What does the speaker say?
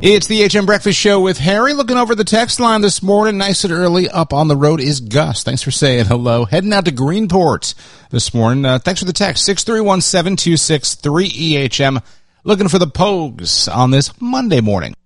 It's the HM Breakfast Show with Harry. Looking over the text line this morning, nice and early. Up on the road is Gus. Thanks for saying hello. Heading out to Greenport this morning. Thanks for the text. 631-726-3EHM. Looking for the Pogues on this Monday morning.